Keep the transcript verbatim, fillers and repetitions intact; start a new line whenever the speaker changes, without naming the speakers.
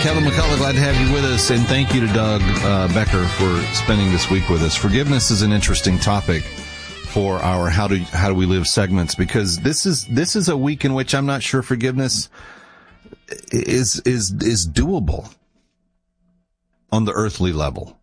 Kevin McCullough, glad to have you with us, and thank you to Doug uh, Becker for spending this week with us. Forgiveness is an interesting topic for our how do how do we live segments, because this is this is a week in which I'm not sure forgiveness is is is doable on the earthly level.